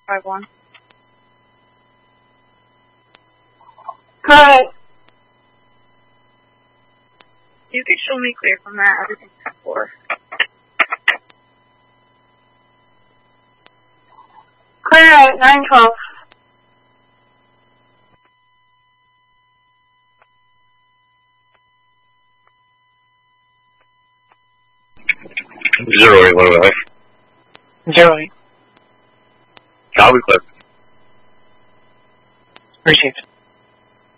5-1. Hi. You could show me clear from that. Everything's 10-4. Clear at 9-12. Zero 8, 1 0-8. Copy, Cliff. Received.